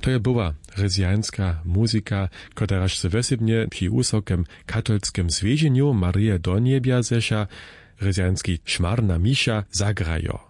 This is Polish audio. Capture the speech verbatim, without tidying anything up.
To je była rezjanska muzyka, kotaraż se wesebnie przy wysokim katolskim zwiezieniu Maryje do niebia zesza, rezjanski szmarna misza zagrajo.